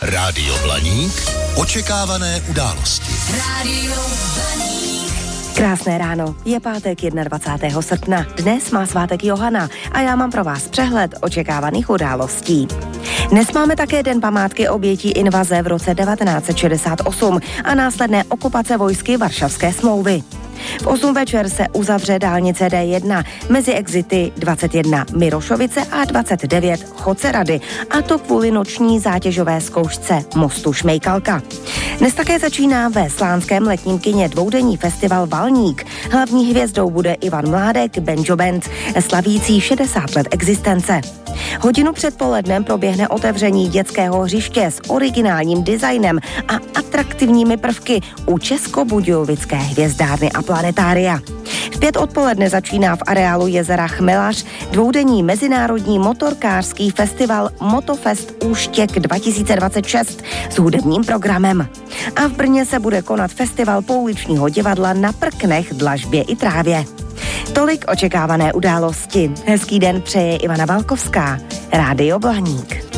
Rádio Blaník. Očekávané události. Rádio Blaník. Krásné ráno, je pátek 21. srpna, dnes má svátek Johana a já mám pro vás přehled očekávaných událostí. Dnes máme také den památky obětí invaze v roce 1968 a následné okupace vojsky Varšavské smlouvy. V 8 večer se uzavře dálnice D1 mezi exity 21 Mirošovice a 29 Chocerady, a to kvůli noční zátěžové zkoušce mostu Šmejkalka. Dnes také začíná ve slánském letním kině dvoudenní festival Valník. Hlavní hvězdou bude Ivan Mládek Banjo Band, slavící 60 let existence. Hodinu před polednem proběhne otevření dětského hřiště s originálním designem a atraktivními prvky u Českobudějovické hvězdárny a planetária. V 5 odpoledne začíná v areálu jezera Chmelař dvoudenní mezinárodní motorkářský festival Motofest Úštěk 2026 s hudebním programem. A v Brně se bude konat festival pouličního divadla Na prknech, dlažbě i trávě. Tolik očekávané události. Hezký den přeje Ivana Balkovská. Rádio Blaník.